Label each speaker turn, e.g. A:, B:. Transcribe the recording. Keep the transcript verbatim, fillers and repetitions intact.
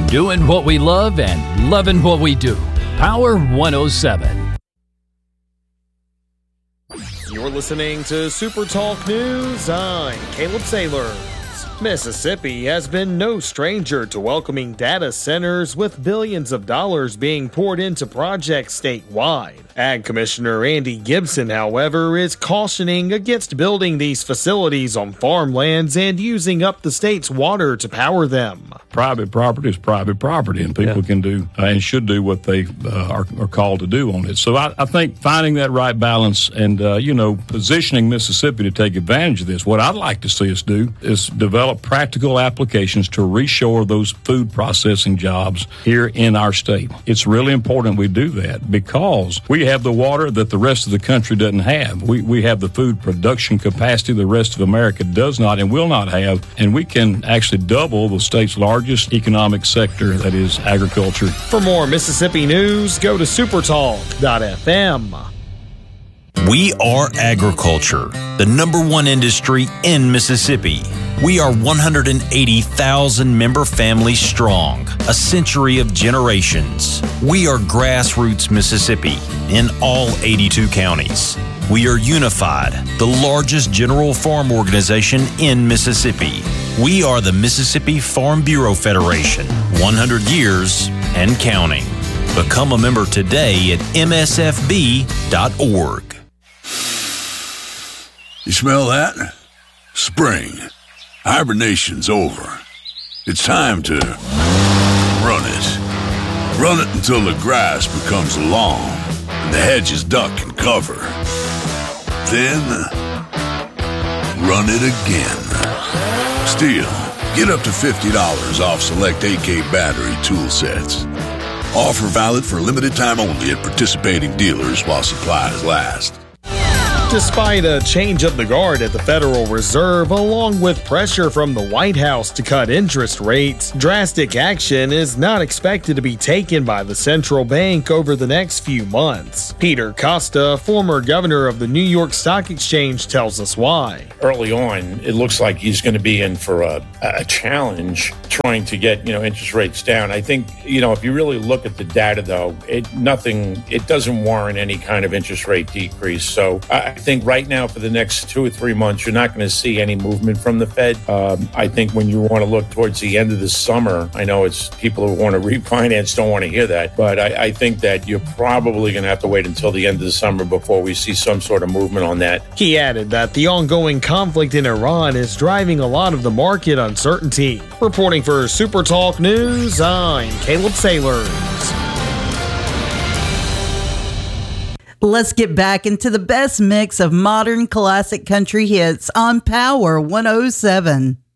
A: Doing what we love and loving what we do. Power one oh seven.
B: You're listening to Super Talk News. I'm Caleb Sailors. Mississippi has been no stranger to welcoming data centers with billions of dollars being poured into projects statewide. Ag Commissioner Andy Gibson, however, is cautioning against building these facilities on farmlands and using up the state's water to power them.
C: Private property is private property, and people yeah. can do uh, and should do what they uh, are, are called to do on it. So I, I think finding that right balance and, uh, you know, positioning Mississippi to take advantage of this, what I'd like to see us do is develop practical applications to reshore those food processing jobs here in our state. It's really important we do that because we have the water that the rest of the country doesn't have. We, we have the food production capacity the rest of America does not and will not have, and we can actually double the state's largest economic sector, that is agriculture.
B: For more Mississippi news, go to supertalk dot f m.
D: We are agriculture, the number one industry in Mississippi. We are one hundred eighty thousand member families strong, a century of generations. We are grassroots Mississippi in all eighty-two counties. We are unified, the largest general farm organization in Mississippi. We are the Mississippi Farm Bureau Federation, one hundred years and counting. Become a member today at m s f b dot org.
E: You smell that? Spring. Hibernation's over. It's time to run it. Run it until the grass becomes long and the hedges duck and cover. Then, run it again. Still, get up to fifty dollars off select A K battery tool sets. Offer valid for a limited time only at participating dealers while supplies last.
B: Despite a change of the guard at the Federal Reserve, along with pressure from the White House to cut interest rates, drastic action is not expected to be taken by the central bank over the next few months. Peter Costa, former governor of the New York Stock Exchange, tells us why.
F: Early on, it looks like he's going to be in for a, a challenge trying to get, you know, interest rates down. I think, you know, if you really look at the data, though, it nothing, it doesn't warrant any kind of interest rate decrease. So I I think right now for the next two or three months, you're not going to see any movement from the Fed. Um, I think when you want to look towards the end of the summer, I know it's people who want to refinance don't want to hear that, but I, I think that you're probably going to have to wait until the end of the summer before we see some sort of movement on that.
B: He added that the ongoing conflict in Iran is driving a lot of the market uncertainty. Reporting for Super Talk News, I'm Caleb Sailors.
G: Let's get back into the best mix of modern classic country hits on Power one oh seven.